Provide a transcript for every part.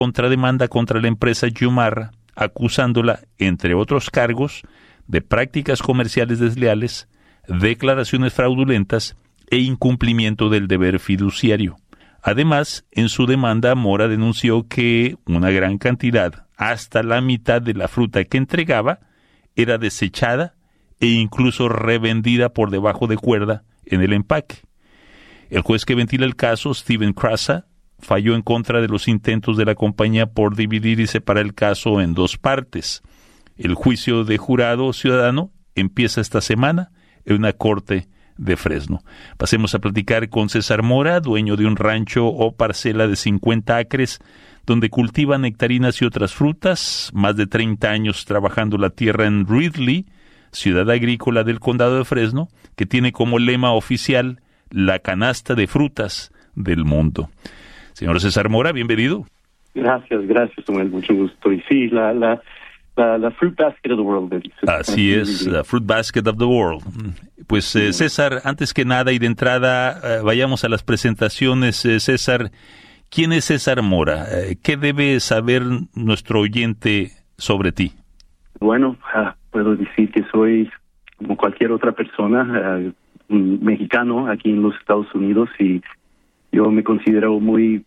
contrademanda contra la empresa Yumarra, acusándola, entre otros cargos, de prácticas comerciales desleales, declaraciones fraudulentas e incumplimiento del deber fiduciario. Además, en su demanda, Mora denunció que una gran cantidad, hasta la mitad de la fruta que entregaba, era desechada e incluso revendida por debajo de cuerda en el empaque. El juez que ventila el caso, Steven Krasa, falló en contra de los intentos de la compañía por dividir y separar el caso en dos partes. El juicio de jurado ciudadano empieza esta semana en una corte de Fresno. Pasemos a platicar con César Mora, dueño de un rancho o parcela de 50 acres, donde cultiva nectarinas y otras frutas, más de 30 años trabajando la tierra en Ridley, ciudad agrícola del condado de Fresno, que tiene como lema oficial la canasta de frutas del mundo. Señor César Mora, bienvenido. Gracias, Samuel, mucho gusto. Y sí, la Fruit Basket of the World. Así es, la Fruit Basket of the World. Pues César, antes que nada y de entrada, vayamos a las presentaciones. César, ¿quién es César Mora? ¿Qué debe saber nuestro oyente sobre ti? Bueno, puedo decir que soy como cualquier otra persona, un mexicano aquí en los Estados Unidos, y yo me considero muy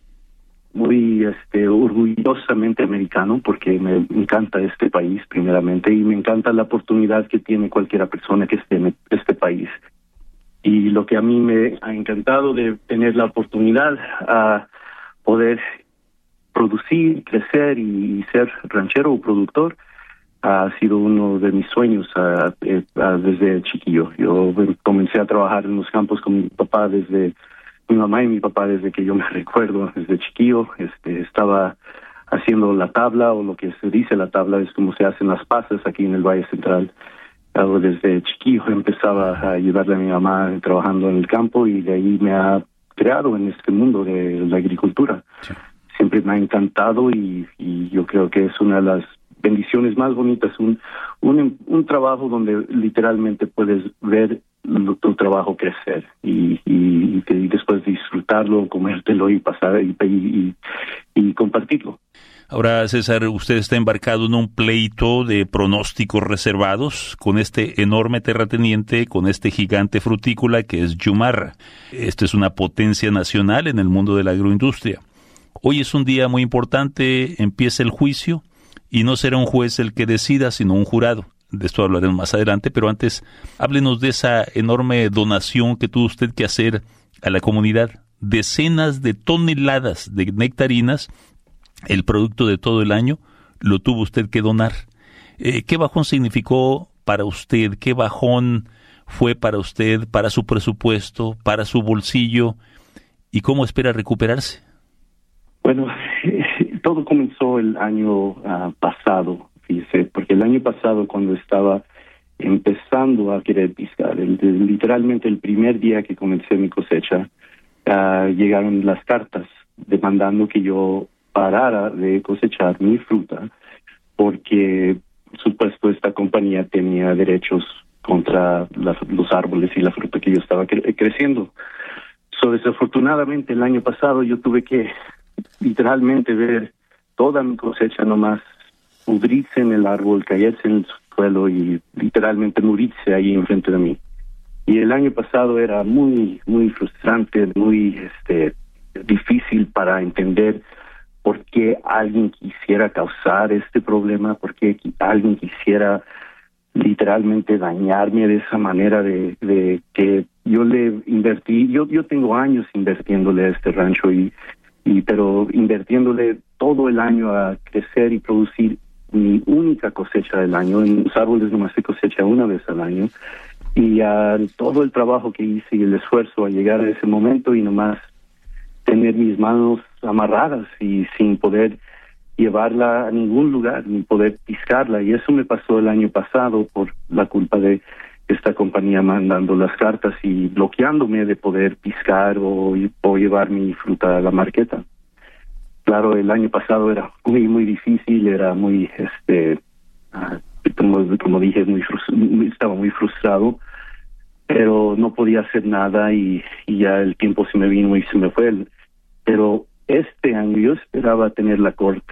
orgullosamente americano, porque me encanta este país primeramente, y me encanta la oportunidad que tiene cualquier persona que esté en este país. Y lo que a mí me ha encantado de tener la oportunidad a poder producir, crecer y ser ranchero o productor ha sido uno de mis sueños desde chiquillo. Yo comencé a trabajar en los campos con mi mamá y mi papá desde que yo me recuerdo, desde chiquillo. Estaba haciendo la tabla, o lo que se dice la tabla es como se hacen las pasas aquí en el Valle Central. Desde chiquillo empezaba a ayudarle a mi mamá trabajando en el campo, y de ahí me ha creado en este mundo de la agricultura. Sí. Siempre me ha encantado, y yo creo que es una de las bendiciones más bonitas, un trabajo donde literalmente puedes ver tu trabajo crecer y después disfrutarlo, comértelo y pasar y compartirlo. Ahora, César, usted está embarcado en un pleito de pronósticos reservados con este enorme terrateniente, con este gigante frutícola que es Yumarra. Esto es una potencia nacional en el mundo de la agroindustria. Hoy es un día muy importante, empieza el juicio, y no será un juez el que decida, sino un jurado. De esto hablaremos más adelante, pero antes, háblenos de esa enorme donación que tuvo usted que hacer a la comunidad. Decenas de toneladas de nectarinas, el producto de todo el año, lo tuvo usted que donar. ¿Qué bajón significó para usted? ¿Qué bajón fue para usted, para su presupuesto, para su bolsillo? ¿Y cómo espera recuperarse? Bueno, todo comenzó el año pasado, fíjese, porque el año pasado, cuando estaba empezando a querer piscar, literalmente el primer día que comencé mi cosecha, llegaron las cartas demandando que yo parara de cosechar mi fruta, porque por supuesto esta compañía tenía derechos contra los árboles y la fruta que yo estaba creciendo. Desafortunadamente el año pasado yo tuve que literalmente ver toda mi cosecha nomás pudrirse en el árbol, caerse en el suelo y literalmente morirse ahí enfrente de mí. Y el año pasado era muy frustrante, muy difícil para entender por qué alguien quisiera causar este problema, por qué alguien quisiera literalmente dañarme de esa manera, de que yo le invertí. Yo tengo años invirtiéndole a este rancho, pero invirtiéndole todo el año a crecer y producir mi única cosecha del año. En los árboles nomás se cosecha una vez al año, y todo el trabajo que hice y el esfuerzo a llegar a ese momento, y nomás tener mis manos amarradas y sin poder llevarla a ningún lugar, ni poder piscarla. Y eso me pasó el año pasado por la culpa de esta compañía mandando las cartas y bloqueándome de poder piscar o llevar mi fruta a la marqueta. Claro, el año pasado era muy difícil, era muy, como dije, estaba muy frustrado, pero no podía hacer nada, y ya el tiempo se me vino y se me fue. Pero este año yo esperaba tener la corte